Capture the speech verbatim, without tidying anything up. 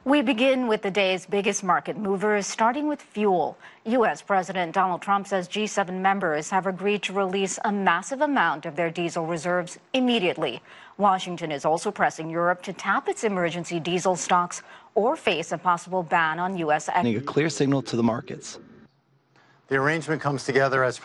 We begin with the day's biggest market movers, starting with fuel. U S. President Donald Trump says G seven members have agreed to release a massive amount of their diesel reserves immediately. Washington is also pressing Europe to tap its emergency diesel stocks or face a possible ban on U S A clear signal to the markets. The arrangement comes together as